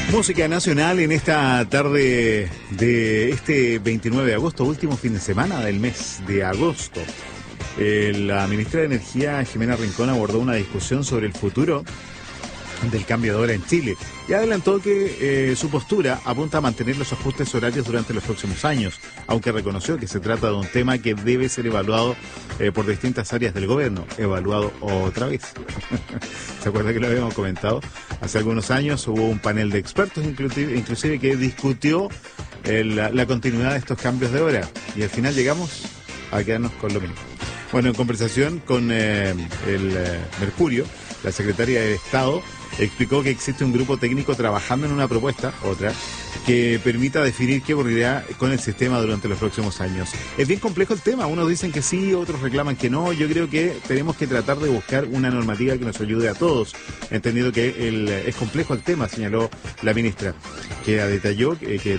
Música nacional en esta tarde de este 29 de agosto, último fin de semana del mes de agosto. La ministra de Energía, Jimena Rincón, abordó una discusión sobre el futuro del cambio de hora en Chile y adelantó que su postura apunta a mantener los ajustes horarios durante los próximos años, aunque reconoció que se trata de un tema que debe ser evaluado por distintas áreas del gobierno. Evaluado otra vez. ¿Se acuerda que lo habíamos comentado? Hace algunos años hubo un panel de expertos inclusive que discutió la continuidad de estos cambios de hora y al final llegamos a quedarnos con lo mismo. Bueno, en conversación con el Mercurio, la secretaria de Estado explicó que existe un grupo técnico trabajando en una propuesta, otra, que permita definir qué ocurrirá con el sistema durante los próximos años. Es bien complejo el tema, unos dicen que sí, otros reclaman que no. Yo creo que tenemos que tratar de buscar una normativa que nos ayude a todos, entendiendo que es complejo el tema, señaló la ministra, que detalló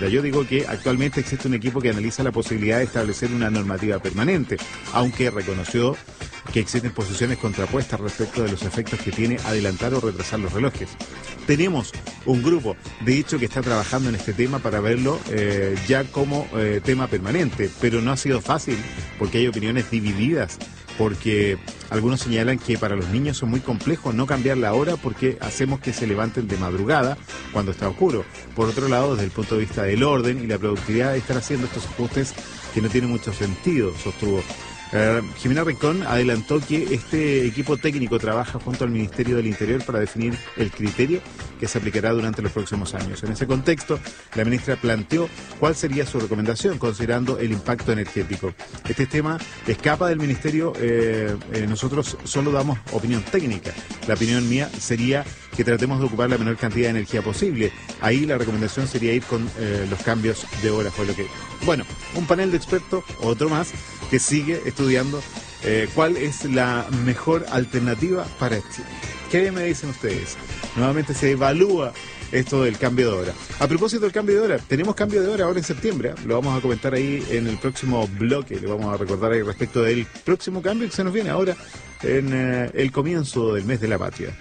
que actualmente existe un equipo que analiza la posibilidad de establecer una normativa permanente, aunque reconoció que existen posiciones contrapuestas respecto de los efectos que tiene adelantar o retrasar los relojes. Tenemos un grupo, de hecho, que está trabajando en este tema para verlo ya como tema permanente, pero no ha sido fácil porque hay opiniones divididas, porque algunos señalan que para los niños es muy complejo no cambiar la hora porque hacemos que se levanten de madrugada cuando está oscuro. Por otro lado, desde el punto de vista del orden y la productividad, estar haciendo estos ajustes que no tienen mucho sentido, sostuvo. Jimena Rincón adelantó que este equipo técnico trabaja junto al Ministerio del Interior para definir el criterio que se aplicará durante los próximos años. En ese contexto, la ministra planteó cuál sería su recomendación, considerando el impacto energético. Este tema escapa del Ministerio, nosotros solo damos opinión técnica. La opinión mía sería que tratemos de ocupar la menor cantidad de energía posible. Ahí la recomendación sería ir con los cambios de hora, fue lo que... Bueno, un panel de expertos, otro más, que sigue estudiando cuál es la mejor alternativa para Chile. ¿Qué me dicen ustedes? Nuevamente se evalúa esto del cambio de hora. A propósito del cambio de hora, tenemos cambio de hora ahora en septiembre, lo vamos a comentar ahí en el próximo bloque, le vamos a recordar ahí respecto del próximo cambio que se nos viene ahora en el comienzo del mes de la patria.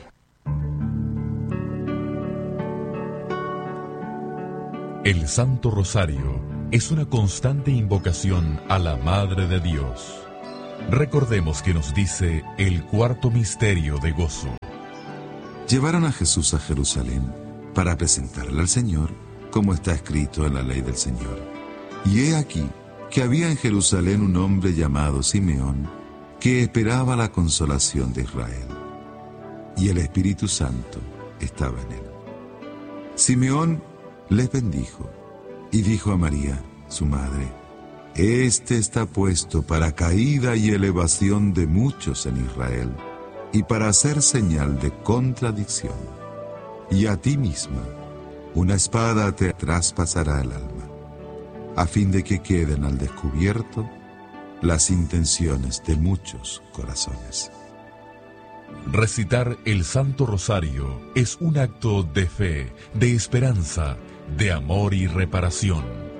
El Santo Rosario es una constante invocación a la Madre de Dios. Recordemos que nos dice el cuarto misterio de gozo. Llevaron a Jesús a Jerusalén para presentarle al Señor, como está escrito en la ley del Señor. Y he aquí que había en Jerusalén un hombre llamado Simeón, que esperaba la consolación de Israel. Y el Espíritu Santo estaba en él. Simeón les bendijo y dijo a María, su madre: Este está puesto para caída y elevación de muchos en Israel, y para hacer señal de contradicción. Y a ti misma, una espada te traspasará el alma, a fin de que queden al descubierto las intenciones de muchos corazones. Recitar el Santo Rosario es un acto de fe, de esperanza, de amor y reparación.